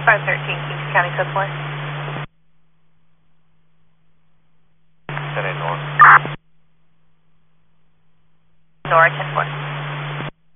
513, Kingston County, code 4. Nora. Nora, 10-4.